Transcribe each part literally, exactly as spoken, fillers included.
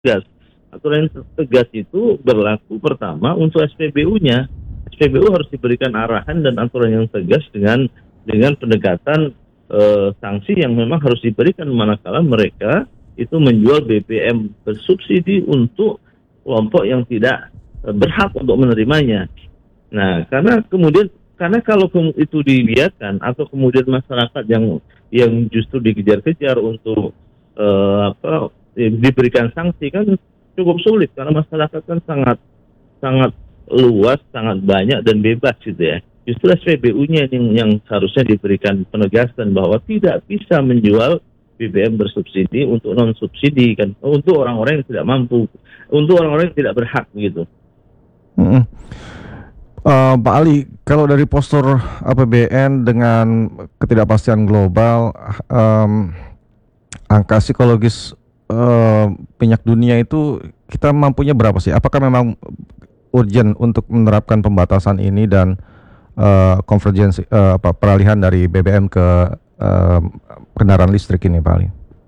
tegas. Aturan yang tegas itu berlaku pertama untuk S P B U-nya. S P B U harus diberikan arahan dan aturan yang tegas dengan dengan pendekatan eh, sanksi yang memang harus diberikan manakala mereka itu menjual B B M bersubsidi untuk kelompok yang tidak eh, berhak untuk menerimanya. Nah, karena kemudian karena kalau ke- itu dibiarkan atau kemudian masyarakat yang yang justru dikejar-kejar untuk eh, apa eh, diberikan sanksi kan cukup sulit karena masyarakat kan sangat sangat luas, sangat banyak dan bebas gitu ya. Justru S P B U-nya yang yang seharusnya diberikan penegasan bahwa tidak bisa menjual B B M bersubsidi untuk non subsidi kan, untuk orang-orang yang tidak mampu, untuk orang-orang yang tidak berhak gitu. Mm-mm. Eh, Pak Ali, kalau dari postur A P B N dengan ketidakpastian global, em, angka psikologis eh, minyak dunia itu kita mampunya berapa sih? Apakah memang urgent untuk menerapkan pembatasan ini dan eh, konvergensi eh, apa peralihan dari B B M ke eh, kendaraan listrik ini, Pak Ali?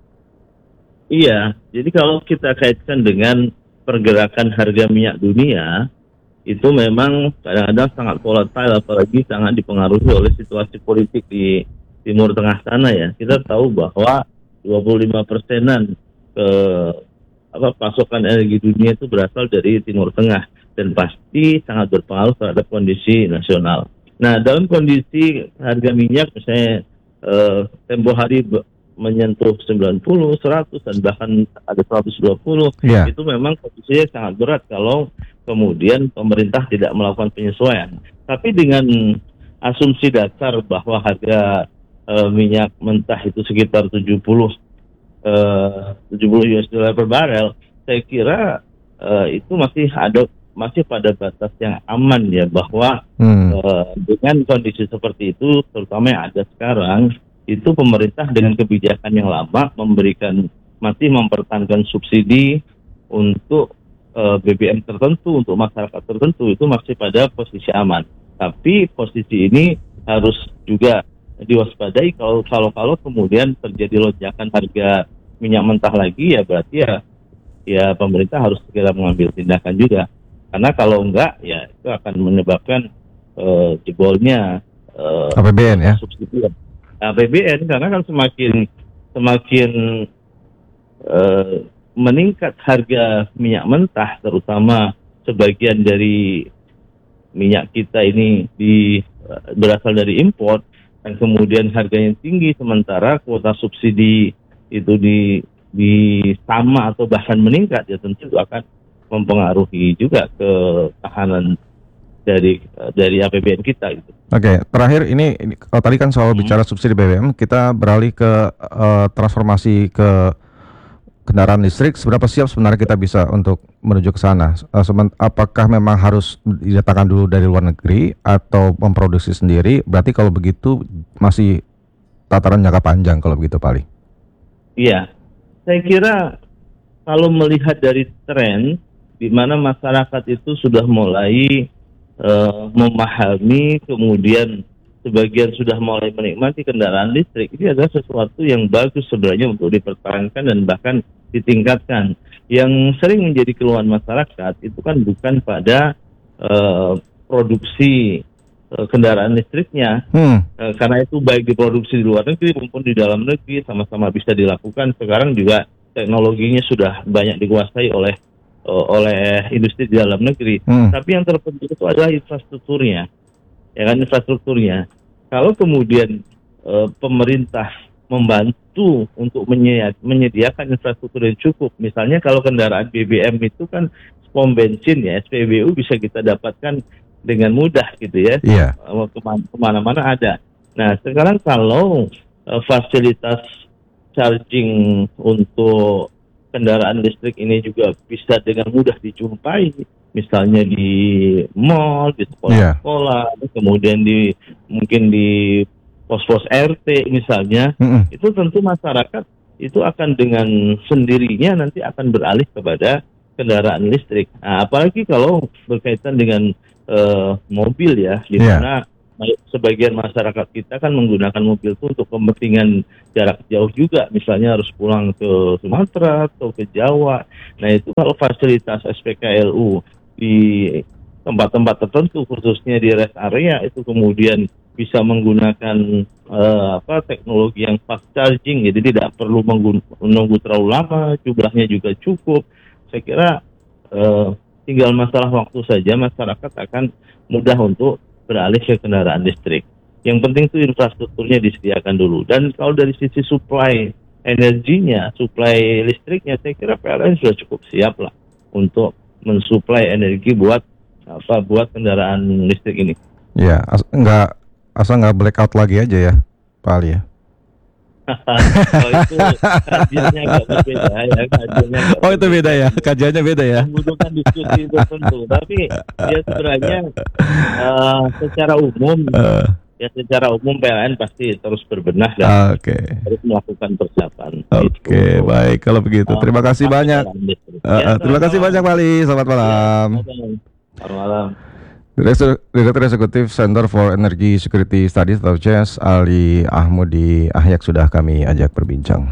Iya, jadi kalau kita kaitkan dengan pergerakan harga minyak dunia, itu memang kadang-kadang sangat volatile, apalagi sangat dipengaruhi oleh situasi politik di Timur Tengah sana ya. Kita tahu bahwa dua puluh lima persenan ke apa pasokan energi dunia itu berasal dari Timur Tengah dan pasti sangat berpengaruh terhadap kondisi nasional. Nah, dalam kondisi harga minyak misalnya eh, tempo hari be- menyentuh sembilan puluh, seratus dan bahkan ada seratus dua puluh, Iya. itu memang kondisinya sangat berat kalau kemudian pemerintah tidak melakukan penyesuaian. Tapi dengan asumsi dasar bahwa harga eh, minyak mentah itu sekitar tujuh puluh eh, tujuh puluh U S dollar per barel, saya kira eh, itu masih ada masih pada batas yang aman ya, bahwa Hmm. eh, dengan kondisi seperti itu terutama yang ada sekarang itu pemerintah dengan kebijakan yang lama memberikan masih mempertahankan subsidi untuk eh, B B M tertentu untuk masyarakat tertentu itu masih pada posisi aman. Tapi posisi ini harus juga diwaspadai kalau kalau kalau kemudian terjadi lonjakan harga minyak mentah lagi, ya berarti ya ya pemerintah harus segera mengambil tindakan juga. Karena kalau enggak ya itu akan menyebabkan eh, jebolnya eh, A P B N ya. subsidi A P B N, karena kan semakin semakin eh, meningkat harga minyak mentah, terutama sebagian dari minyak kita ini di eh, berasal dari impor dan kemudian harganya tinggi sementara kuota subsidi itu di di sama atau bahkan meningkat, ya tentu itu akan mempengaruhi juga ketahanan dari eh, dari A P B N kita gitu. Oke, terakhir ini, ini kalau tadi kan soal Hmm. bicara subsidi B B M, kita beralih ke eh, transformasi ke kendaraan listrik. Seberapa siap sebenarnya kita bisa untuk menuju ke sana? Eh, semen- apakah memang harus didatangkan dulu dari luar negeri atau memproduksi sendiri? Berarti kalau begitu masih tataran jangka panjang kalau begitu, Pak Ali. Iya, saya kira kalau melihat dari tren di mana masyarakat itu sudah mulai eh, memahami, kemudian sebagian sudah mulai menikmati kendaraan listrik, ini adalah sesuatu yang bagus sebenarnya untuk dipertahankan dan bahkan ditingkatkan. Yang sering menjadi keluhan masyarakat itu kan bukan pada eh, produksi eh, kendaraan listriknya, Hmm. Eh, karena itu baik diproduksi di luar negeri maupun di dalam negeri sama-sama bisa dilakukan. Sekarang juga teknologinya sudah banyak dikuasai oleh eh, oleh industri di dalam negeri. Hmm. Tapi yang terpenting itu adalah infrastrukturnya, ya kan, infrastrukturnya. Kalau kemudian eh, pemerintah membantu untuk menye- menyediakan infrastruktur yang cukup, misalnya kalau kendaraan B B M itu kan pom bensin ya, S P B U bisa kita dapatkan dengan mudah gitu ya. Iya. Eh, kema- kemana-mana ada. Nah, sekarang kalau eh, fasilitas charging untuk kendaraan listrik ini juga bisa dengan mudah dijumpai, misalnya di mall, di Iya. sekolah-sekolah, kemudian di mungkin di pos-pos R T misalnya, Mm-mm. itu tentu masyarakat itu akan dengan sendirinya nanti akan beralih kepada kendaraan listrik. Nah, apalagi kalau berkaitan dengan eh, mobil ya, di Iya. mana sebagian masyarakat kita kan menggunakan mobil itu untuk kepentingan jarak jauh juga, misalnya harus pulang ke Sumatera atau ke Jawa. Nah itu kalau fasilitas S P K L U di tempat-tempat tertentu, khususnya di rest area, itu kemudian bisa menggunakan uh, apa teknologi yang fast charging, jadi tidak perlu menunggu terlalu lama, jumlahnya juga cukup. Saya kira uh, tinggal masalah waktu saja, masyarakat akan mudah untuk beralih ke kendaraan listrik. Yang penting itu infrastrukturnya disediakan dulu. Dan kalau dari sisi supply energinya, supply listriknya, saya kira P L N sudah cukup siap lah untuk mensuplai energi buat apa buat kendaraan listrik ini. Ya, as- enggak asal nggak blackout lagi aja ya, Pak Ali ya. Oh itu kajiannya agak berbeda ya, kajiannya agak Oh itu beda ya, kajiannya beda ya. membutuhkan diskusi tertentu, tapi ya sebenarnya uh, secara umum Uh, ya secara umum P L N pasti terus berbenah dan Oke, terus melakukan persiapan. oke, Itu, baik kalau begitu. uh, Terima kasih apa banyak. kendaraan listrik. Uh, Ya, uh, terima kasih selamat banyak Pak Ali. Selamat malam. malam. Selamat malam. Direktur, Direktur Eksekutif Center for Energy Security Studies atau C E S, Ali Ahmudi Ahyak sudah kami ajak berbincang.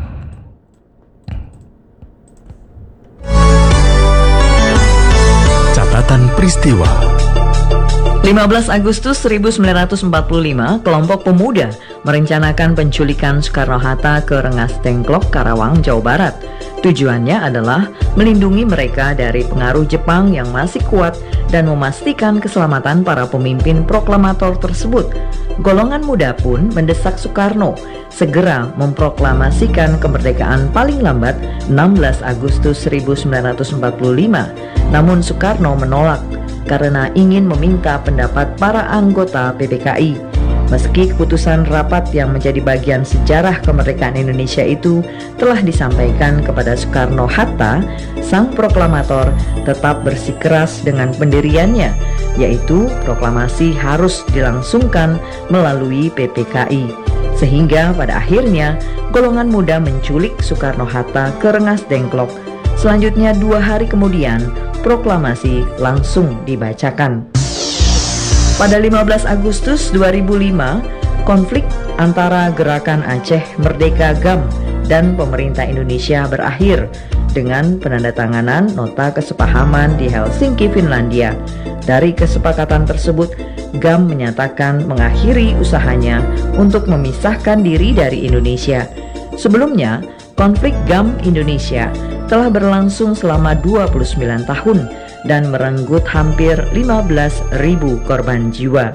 Catatan peristiwa. lima belas Agustus seribu sembilan ratus empat puluh lima, kelompok pemuda merencanakan penculikan Soekarno-Hatta ke Rengas Dengklok, Karawang, Jawa Barat. Tujuannya adalah melindungi mereka dari pengaruh Jepang yang masih kuat dan memastikan keselamatan para pemimpin proklamator tersebut. Golongan muda pun mendesak Soekarno segera memproklamasikan kemerdekaan paling lambat enam belas Agustus seribu sembilan ratus empat puluh lima. Namun Soekarno menolak karena ingin meminta pendapat para anggota P P K I. Meski keputusan rapat yang menjadi bagian sejarah kemerdekaan Indonesia itu telah disampaikan kepada Soekarno-Hatta, sang proklamator tetap bersikeras dengan pendiriannya, yaitu proklamasi harus dilangsungkan melalui P P K I. Sehingga pada akhirnya golongan muda menculik Soekarno-Hatta ke Rengas Dengklok. Selanjutnya dua hari kemudian proklamasi langsung dibacakan. Pada lima belas Agustus dua ribu lima, konflik antara Gerakan Aceh Merdeka G A M dan pemerintah Indonesia berakhir dengan penandatanganan nota kesepahaman di Helsinki, Finlandia. Dari kesepakatan tersebut, G A M menyatakan mengakhiri usahanya untuk memisahkan diri dari Indonesia. Sebelumnya, konflik G A M Indonesia telah berlangsung selama dua puluh sembilan tahun dan merenggut hampir lima belas ribu korban jiwa.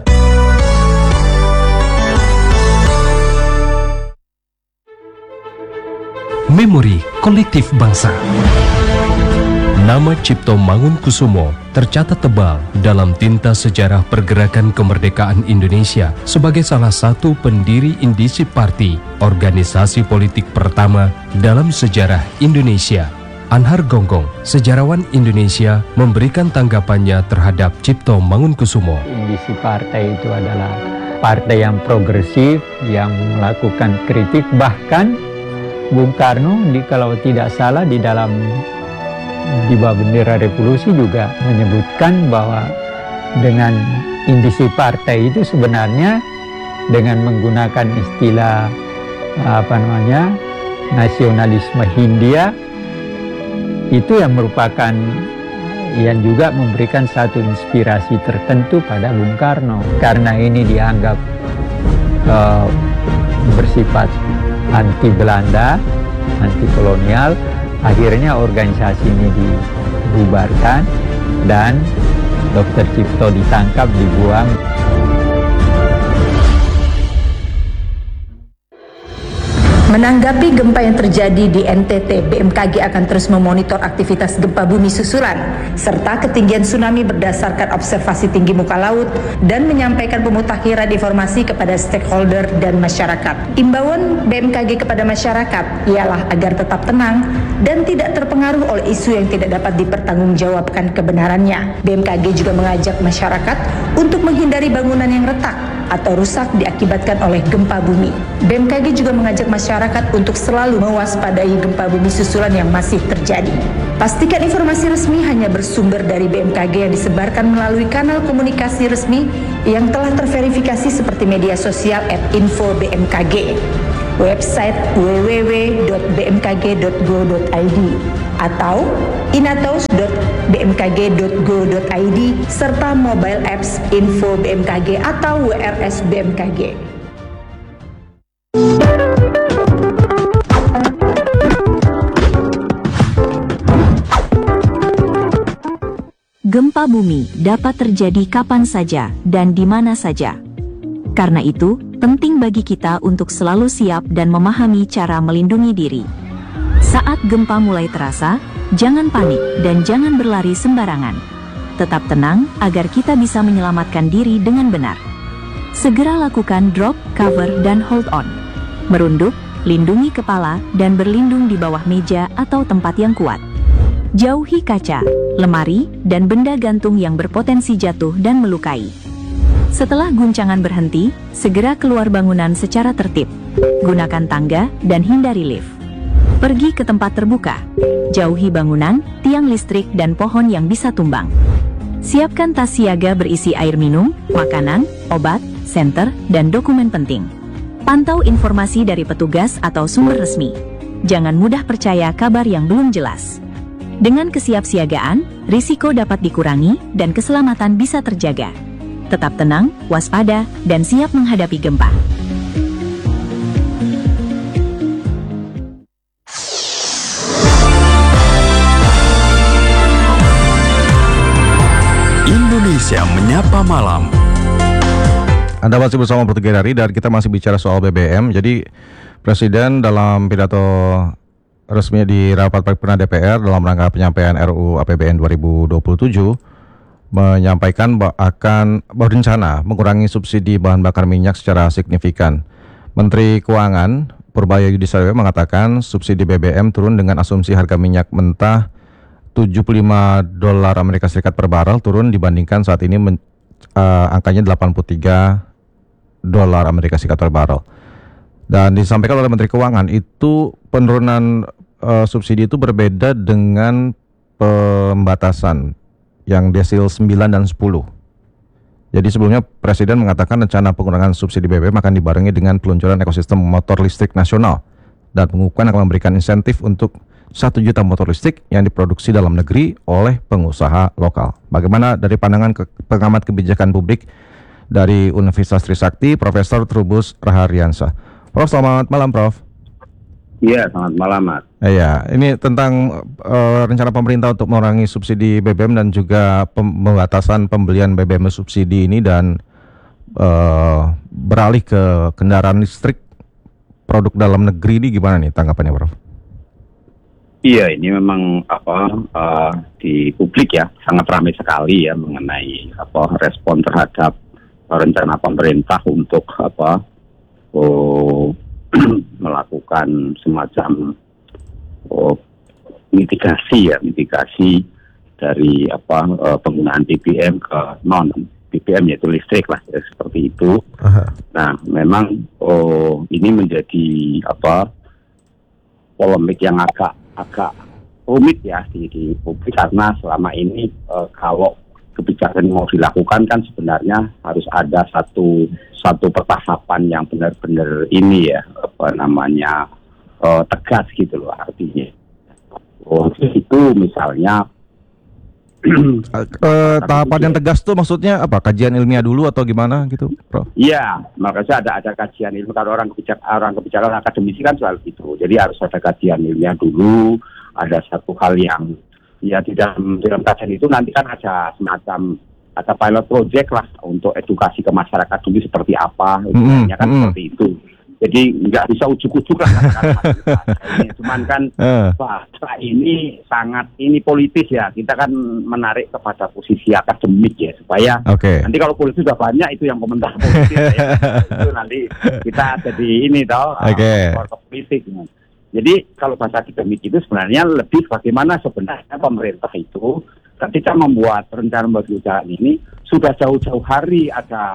Memori kolektif bangsa. Nama Cipto Mangunkusumo tercatat tebal dalam tinta sejarah pergerakan kemerdekaan Indonesia sebagai salah satu pendiri Indisi Party, organisasi politik pertama dalam sejarah Indonesia. Anhar Gonggong, sejarawan Indonesia, memberikan tanggapannya terhadap Cipto Mangunkusumo. Indisi partai itu adalah partai yang progresif, yang melakukan kritik. Bahkan Bung Karno, di, kalau tidak salah, di dalam di bawah bendera revolusi juga menyebutkan bahwa dengan indisi partai itu sebenarnya dengan menggunakan istilah apa namanya nasionalisme Hindia, itu yang merupakan yang juga memberikan satu inspirasi tertentu pada Bung Karno. Karena ini dianggap uh, bersifat anti Belanda, anti kolonial, akhirnya organisasi ini dibubarkan dan Dokter Cipto ditangkap, dibuang. Menanggapi gempa yang terjadi di N T T, B M K G akan terus memonitor aktivitas gempa bumi susulan serta ketinggian tsunami berdasarkan observasi tinggi muka laut dan menyampaikan pemutakhiran informasi kepada stakeholder dan masyarakat. Imbauan B M K G kepada masyarakat ialah agar tetap tenang dan tidak terpengaruh oleh isu yang tidak dapat dipertanggungjawabkan kebenarannya. B M K G juga mengajak masyarakat untuk menghindari bangunan yang retak atau rusak diakibatkan oleh gempa bumi. B M K G juga mengajak masyarakat untuk selalu mewaspadai gempa bumi susulan yang masih terjadi. Pastikan informasi resmi hanya bersumber dari B M K G yang disebarkan melalui kanal komunikasi resmi yang telah terverifikasi seperti media sosial at info B M K G, website w w w dot b m k g dot go dot i d atau inatos dot b m k g dot go dot i d serta mobile apps Info B M K G atau W R S B M K G. Gempa bumi dapat terjadi kapan saja dan di mana saja. Karena itu, penting bagi kita untuk selalu siap dan memahami cara melindungi diri. Saat gempa mulai terasa, jangan panik dan jangan berlari sembarangan. Tetap tenang agar kita bisa menyelamatkan diri dengan benar. Segera lakukan drop, cover, dan hold on. Merunduk, lindungi kepala, dan berlindung di bawah meja atau tempat yang kuat. Jauhi kaca, lemari, dan benda gantung yang berpotensi jatuh dan melukai. Setelah guncangan berhenti, segera keluar bangunan secara tertib. Gunakan tangga dan hindari lift. Pergi ke tempat terbuka. Jauhi bangunan, tiang listrik, dan pohon yang bisa tumbang. Siapkan tas siaga berisi air minum, makanan, obat, senter, dan dokumen penting. Pantau informasi dari petugas atau sumber resmi. Jangan mudah percaya kabar yang belum jelas. Dengan kesiapsiagaan, risiko dapat dikurangi dan keselamatan bisa terjaga. Tetap tenang, waspada, dan siap menghadapi gempa. Indonesia Menyapa Malam. Anda masih bersama Pertigadari dan kita masih bicara soal B B M. Jadi Presiden dalam pidato resmi di rapat paripurna D P R dalam rangka penyampaian R U A P B N dua ribu dua puluh tujuh menyampaikan bahwa akan berencana mengurangi subsidi bahan bakar minyak secara signifikan. Menteri Keuangan Purbaya Yudhistira mengatakan subsidi B B M turun dengan asumsi harga minyak mentah tujuh puluh lima dolar Amerika Serikat per barel, turun dibandingkan saat ini men, uh, angkanya delapan puluh tiga dolar Amerika Serikat per barel. Dan disampaikan oleh Menteri Keuangan itu penurunan uh, subsidi itu berbeda dengan pembatasan yang desil sembilan dan sepuluh. Jadi sebelumnya Presiden mengatakan rencana pengurangan subsidi B B M akan dibarengi dengan peluncuran ekosistem motor listrik nasional dan pengukuhan akan memberikan insentif untuk satu juta motor listrik yang diproduksi dalam negeri oleh pengusaha lokal. Bagaimana dari pandangan ke, pengamat kebijakan publik dari Universitas Trisakti, Profesor Trubus Rahardiansah. Prof, selamat malam, Prof. Iya, selamat malam, Mas. Iya, ini tentang uh, rencana pemerintah untuk mengurangi subsidi B B M dan juga pembatasan pembelian B B M subsidi ini dan uh, beralih ke kendaraan listrik produk dalam negeri ini gimana nih tanggapannya, Prof? Iya, ini memang apa uh, di publik ya sangat ramai sekali ya mengenai apa respon terhadap uh, rencana pemerintah untuk apa oh, melakukan semacam oh, mitigasi ya mitigasi dari apa uh, penggunaan B B M ke non B B M yaitu listrik lah ya, seperti itu. Aha. Nah, memang oh, ini menjadi apa polemik yang agak agak rumit ya di, di publik karena selama ini e, kalau kebijakan mau dilakukan kan sebenarnya harus ada satu satu pertahapan yang benar-benar ini ya apa namanya e, tegas gitu loh artinya. Oh, itu misalnya uh, tahapan yang tegas tuh maksudnya apa? Kajian ilmiah dulu atau gimana gitu, Prof? Iya, makanya ada ada kajian ilmiah. Kalau orang kebijak orang kebijakan akademisi kan soal itu. Jadi harus ada kajian ilmiah dulu. Ada satu hal yang ya di dalam dalam kajian itu nanti kan ada semacam ada pilot project lah untuk edukasi ke masyarakat dulu seperti apa. Mm-hmm. kan mm-hmm. seperti itu. Jadi nggak bisa ujuk-ujuk lah ini. Cuman kan uh. bahasa ini sangat ini politis ya. Kita kan menarik kepada posisi akademik ya supaya okay. nanti kalau politis sudah banyak itu yang komentar politis ya. Itu nanti kita jadi ini tau okay. uh, politik. Jadi kalau bahasa akademik itu sebenarnya lebih bagaimana sebenarnya pemerintah itu ketika membuat rencana kebijakan ini sudah jauh-jauh hari ada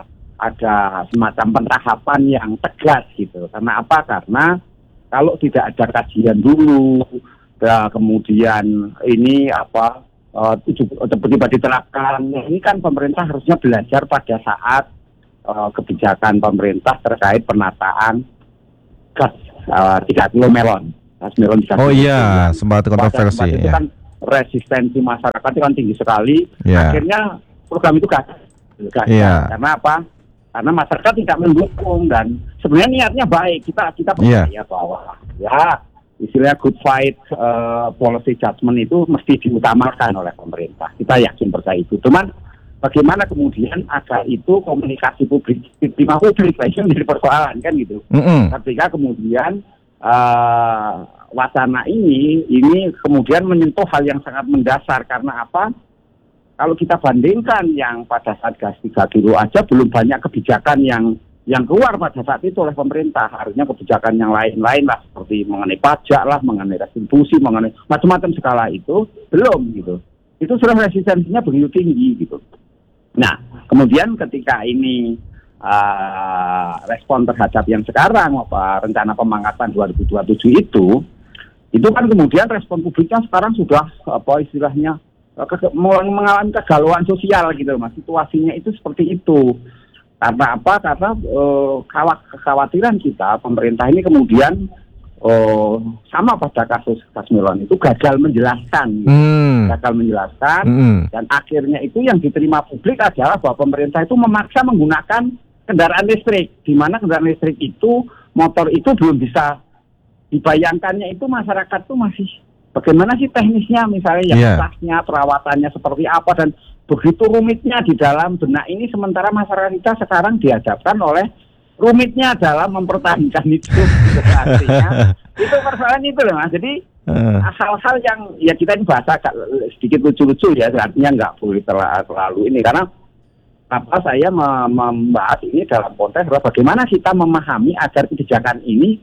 ada semacam pentahapan yang tegas gitu. Karena apa? Karena kalau tidak ada kajian dulu, ya, kemudian ini apa uh, tiba-tiba diterapkan, ini kan pemerintah harusnya belajar pada saat uh, kebijakan pemerintah terkait penataan gas uh, tiga kilo melon. Gas melon tiga kilo. Oh iya, sempat kontroversi. Itu ya. kan resistensi masyarakat itu kan tinggi sekali. Ya. Akhirnya program itu gagal. Gagal. Ya. Karena apa? Karena masyarakat tidak mendukung dan sebenarnya niatnya baik. Kita kita percaya yeah. bahwa ya istilahnya good fight uh, policy judgment itu mesti diutamakan oleh pemerintah. Kita yakin percaya itu. Cuman bagaimana kemudian agar itu komunikasi publik, terima publik itu menjadi persoalan kan gitu. Mm-hmm. Ketika kemudian uh, wacana ini ini kemudian menyentuh hal yang sangat mendasar karena apa? Kalau kita bandingkan yang pada saat gas tiga kilo aja belum banyak kebijakan yang yang keluar pada saat itu oleh pemerintah. Harusnya kebijakan yang lain-lain lah seperti mengenai pajak lah, mengenai restitusi, mengenai macam-macam skala itu belum gitu. Itu sudah resistensinya begitu tinggi gitu. Nah, kemudian ketika ini uh, respon terhadap yang sekarang apa rencana pemangkatan dua ribu dua puluh tujuh itu, itu kan kemudian respon publiknya sekarang sudah apa istilahnya Ke, mengalami kegalauan sosial gitu mas, situasinya itu seperti itu. Karena apa? Karena uh, kekhawatiran kita pemerintah ini kemudian uh, sama pada kasus gas melon itu gagal menjelaskan, gitu. hmm. gagal menjelaskan, hmm. dan akhirnya itu yang diterima publik adalah bahwa pemerintah itu memaksa menggunakan kendaraan listrik, di mana kendaraan listrik itu motor itu belum bisa dibayangkannya itu masyarakat tuh masih bagaimana sih teknisnya misalnya yang yeah. kelasnya, perawatannya seperti apa dan begitu rumitnya di dalam benak ini sementara masyarakat kita sekarang dihadapkan oleh rumitnya dalam mempertahankan itu. Artinya itu persoalan itu loh mas. Jadi uh. hal-hal yang ya kita ini bahasa sedikit lucu-lucu ya, artinya nggak boleh terlalu, terlalu ini karena apa saya membahas ini dalam konteks bagaimana kita memahami agar kebijakan ini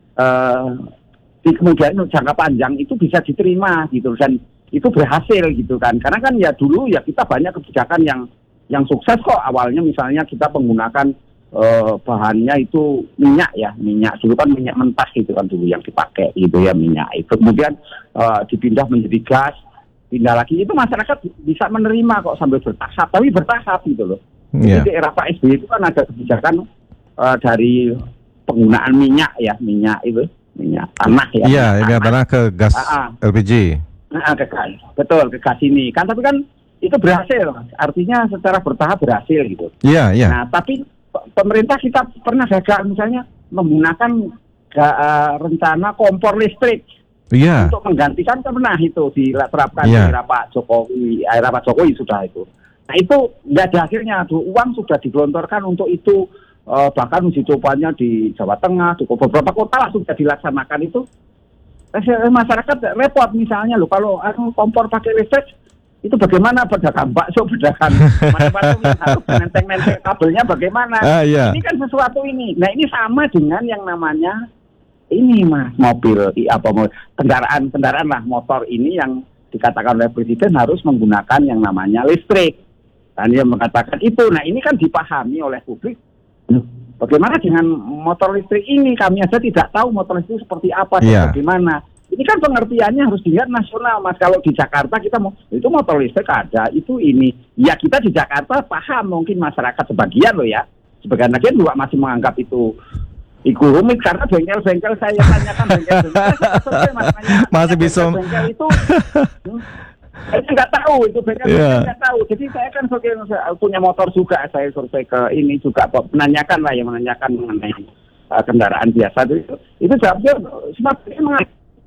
uh, di kemudian jangka panjang itu bisa diterima gitu dan itu berhasil gitu kan karena kan ya dulu ya kita banyak kebijakan yang yang sukses kok awalnya misalnya kita menggunakan uh, bahannya itu minyak ya minyak dulu kan minyak mentah gitu kan dulu yang dipakai gitu ya minyak itu kemudian uh, dipindah menjadi gas pindah lagi itu masyarakat bisa menerima kok sambil bertahap tapi bertahap gitu loh yeah. Jadi di era Pak S B Y itu kan ada kebijakan uh, dari penggunaan minyak ya minyak itu minyak tanah ya. Iya, minyak tanah ke gas ah, ah. L P G. Nah, ke gas. Betul, ke gas ini. Kan tapi kan itu berhasil, Mas. Artinya secara bertahap berhasil gitu. Iya, iya. Nah, tapi pemerintah kita pernah gagal misalnya menggunakan ga, uh, rencana kompor listrik. Iya. Untuk menggantikan kan pernah itu diterapkan yeah. di era Pak Jokowi, era Pak Jokowi sudah itu. Nah, itu enggak ada akhirnya. Uang sudah digelontorkan untuk itu. Uh, bahkan uji cobanya di Jawa Tengah, di beberapa kota lah sudah dilaksanakan itu. Eh, masyarakat repot misalnya loh kalau aku kompor pakai listrik itu bagaimana pedagang bakso, pedagang macam-macam yang harus nenteng-nenteng kabelnya bagaimana? Ah, iya. Ini kan sesuatu ini. Nah ini sama dengan yang namanya ini mas mobil, apa kendaraan kendaraan lah motor ini yang dikatakan oleh Presiden harus menggunakan yang namanya listrik. Dan dia mengatakan itu. Nah ini kan dipahami oleh publik. Bagaimana dengan motor listrik ini? Kami aja tidak tahu motor listrik seperti apa dan yeah. bagaimana. Ini kan pengertiannya harus dilihat nasional, mas. Kalau di Jakarta kita mau itu motor listrik ada, itu ini. Ya kita di Jakarta paham, mungkin masyarakat sebagian loh ya. Sebagian lagi juga masih menganggap itu itu rumit karena bengkel-bengkel saya tanyakan bengkel-bengkel mas, masih bisa bengkel itu. Saya nggak tahu itu bengkel yeah. nggak tahu. Jadi saya kan sebagai punya motor juga, saya survei ke ini juga menanyakan lah yang menanyakan mengenai uh, kendaraan biasa itu. Itu jawabnya semakin mengat.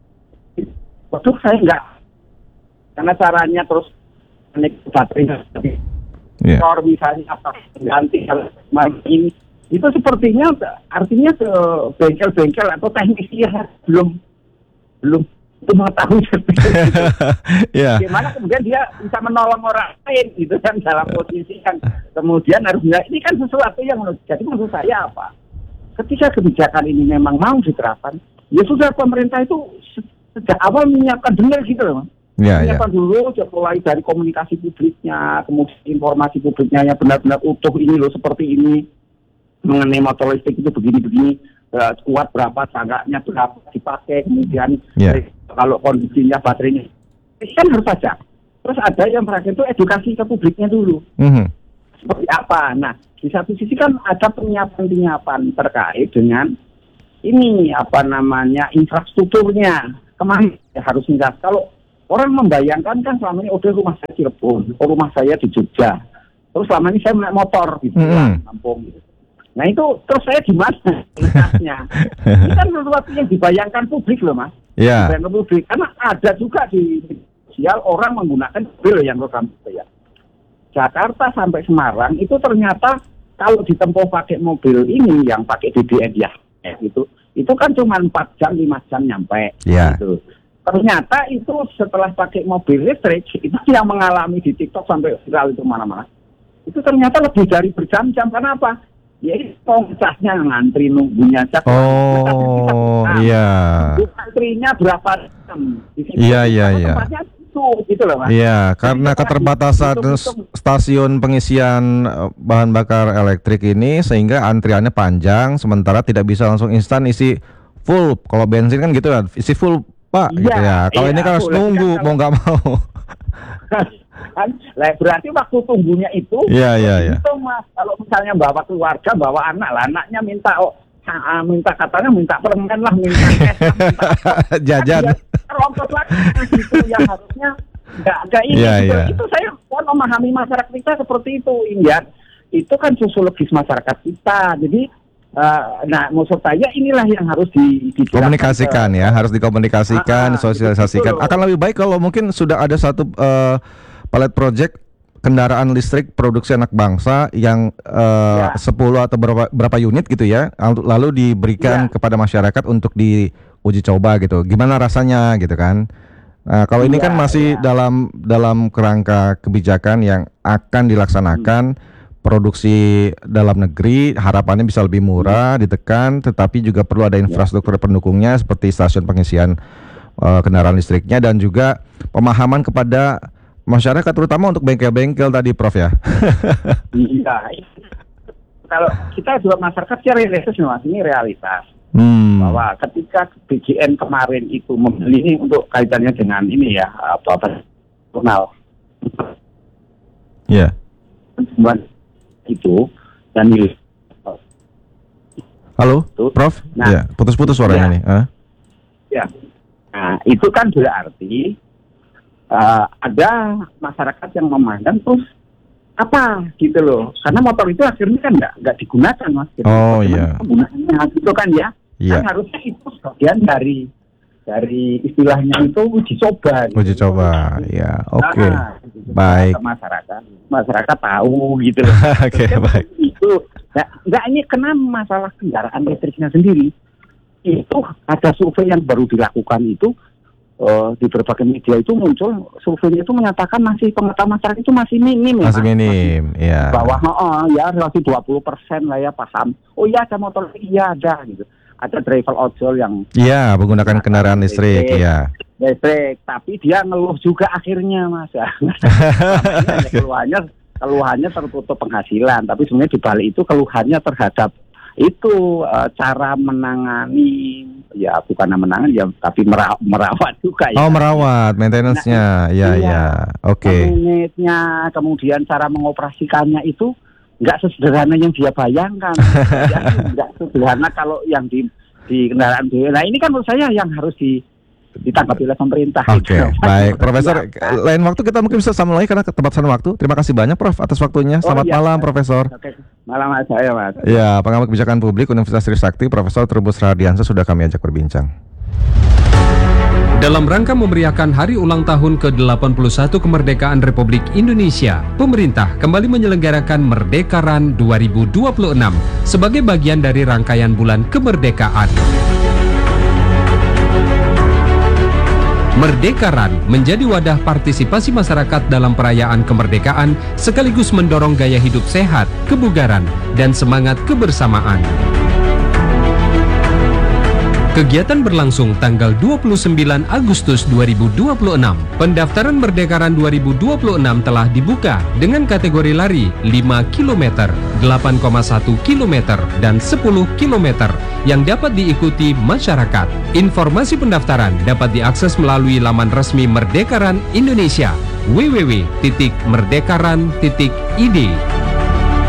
Waktu saya nggak karena caranya terus naik baterainya tapi yeah. Or misalnya apa ganti ini itu sepertinya artinya ke bengkel-bengkel atau teknisi ya belum belum itu mengetahui seperti itu. yeah. Gimana kemudian dia bisa menolong orang lain gitu kan dalam posisi yang kemudian harus ini kan sesuatu yang menurut jadi maksud saya apa? Ketika kebijakan ini memang mau diterapkan, ya sudah pemerintah itu sejak awal menyiapkan benar gitu loh. Yeah, menyiapkan yeah. dulu mulai dari komunikasi publiknya, kemudian informasi publiknya yang benar-benar utuh ini loh seperti ini. mengenai motor listrik itu begini-begini, uh, kuat berapa, sangganya berapa dipakai, kemudian Yeah. kalau kondisinya baterainya, kan harus saja. Terus ada yang terakhir itu edukasi ke publiknya dulu. Mhm. Seperti apa? Nah, di satu sisi kan ada penyiapan-penyiapan terkait dengan ini apa namanya infrastrukturnya. Kemana ya, harus misalnya kalau orang membayangkan kan selama ini udah rumah saya Cirebon, oh, rumah saya di Jogja. Terus selama ini saya naik motor gitu, Mm-hmm. kampung gitu. Nah itu terus saya di mana letaknya? Ini kan sesuatu yang dibayangkan publik loh mas. Ya. Dibayangkan publik. Karena ada juga di sosial orang menggunakan mobil yang program ya. Jakarta sampai Semarang itu ternyata kalau ditempuh pakai mobil ini yang pakai B B M ya itu itu kan cuma empat jam lima jam nyampe. Ya. Gitu. Ternyata itu setelah pakai mobil listrik itu yang mengalami di TikTok sampai viral itu mana-mana. Itu ternyata lebih dari berjam-jam. Karena apa? Ya itu casnya ngantri nunggunya. Oh, iya. Antrinya berapa jam? Iya, iya, iya. Tempatnya itu, gitu loh mas. Iya, karena keterbatasan hitung-hitung. stasiun pengisian eh, bahan bakar elektrik ini sehingga antriannya panjang, sementara tidak bisa langsung instan isi full. Kalau bensin kan gitu kan, isi full Pak, Iya, gitu ya. Kalau iya, ini kan harus full. nunggu, Kan mau nggak mau. Kan, lah berarti waktu tunggunya itu Iya, iya, iya. itu mas kalau misalnya bawa keluarga bawa anak lah anaknya minta oh ah, minta katanya minta permen lah minta es minta Jajan. rongkos lagi gitu yang harusnya nggak nggak ini Iya, gitu. iya. Itu saya kan memahami masyarakat kita seperti itu ya itu kan sosiologis masyarakat kita jadi uh, nah maksud saya inilah yang harus di, Komunikasikan ke- ya, harus dikomunikasikan, Ah, ah, sosialisasikan. betul. Akan lebih baik kalau mungkin sudah ada satu eh, pilot project kendaraan listrik produksi anak bangsa yang eh, Ya. sepuluh atau berapa, berapa unit gitu ya, lalu- lalu diberikan Ya. kepada masyarakat untuk diuji coba gitu. Gimana rasanya gitu kan? Nah, kalau ini Ya, kan masih ya. dalam dalam kerangka kebijakan yang akan dilaksanakan produksi dalam negeri, harapannya bisa lebih murah, ditekan, tetapi juga perlu ada infrastruktur pendukungnya seperti stasiun pengisian eh, kendaraan listriknya dan juga pemahaman kepada masyarakat terutama untuk bengkel-bengkel tadi Prof ya. Iya. Kalau kita juga masyarakat secara realistis mas ini realitas Hmm. bahwa ketika B G N kemarin itu membeli ini untuk kaitannya dengan ini ya apa apa jurnal Ya. itu dan ini Halo, Tuh. Prof. Nah. Ya, putus-putus suaranya Ya. nih. Ah. ya. Nah itu kan berarti uh, ada masyarakat yang memandang terus apa gitu loh karena motor itu akhirnya kan nggak nggak digunakan mas. Jadi Oh, bagaimana iya. penggunaannya gitu kan ya. Iya. Kan harusnya itu bagian dari dari istilahnya itu uji coba. Uji coba. Ya, oke. Nah, uji coba Baik. ke masyarakat, masyarakat tahu gitu loh. Oke, Terus baik. Itu, nah, enggak ini kena masalah kendaraan listriknya sendiri. Itu ada survei yang baru dilakukan itu eh, di berbagai media itu muncul surveinya itu menyatakan masih pengetahuan masyarakat itu masih minim ya. Masih Mas. minim, ya. Bawah oh, ya relasi dua puluh persen lah ya paham. Oh iya ada motor listrik, iya ada gitu. Ada driver ojol yang Iya, menggunakan kendaraan listrik, ya. listrik, tapi dia ngeluh juga akhirnya mas. keluhannya keluhannya tertutup penghasilan, tapi sebenarnya di balik itu keluhannya terhadap itu uh, cara menangani ya bukan menangani ya tapi merawat, merawat juga ya. Oh, merawat, maintenance-nya. Ya, iya. ya. Oke. Unitnya, kemudian cara mengoperasikannya itu nggak sesederhana yang dia bayangkan. Ya, nggak sederhana kalau yang di di kendaraan B. Nah ini kan menurut saya yang harus di ditanggapi oleh pemerintah. Oke, gitu. baik. Profesor, Ya. lain waktu kita mungkin bisa sambung lagi karena keterbatasan waktu. Terima kasih banyak Prof atas waktunya. Oh, Selamat iya. malam, Profesor. Oke, malam mas saya mas. Ya, pengamat kebijakan publik Universitas Trisakti, Profesor Trubus Radiansyah sudah kami ajak berbincang. Dalam rangka memeriahkan hari ulang tahun ke delapan puluh satu kemerdekaan Republik Indonesia, pemerintah kembali menyelenggarakan Merdekaran dua ribu dua puluh enam sebagai bagian dari rangkaian bulan kemerdekaan. Merdekaran menjadi wadah partisipasi masyarakat dalam perayaan kemerdekaan sekaligus mendorong gaya hidup sehat, kebugaran, dan semangat kebersamaan. Kegiatan berlangsung tanggal dua puluh sembilan Agustus dua ribu dua puluh enam. Pendaftaran Merdekaran dua ribu dua puluh enam telah dibuka dengan kategori lari lima kilometer, delapan koma satu kilometer, dan sepuluh kilometer yang dapat diikuti masyarakat. Informasi pendaftaran dapat diakses melalui laman resmi Merdekaran Indonesia w w w titik merdekaran titik i d.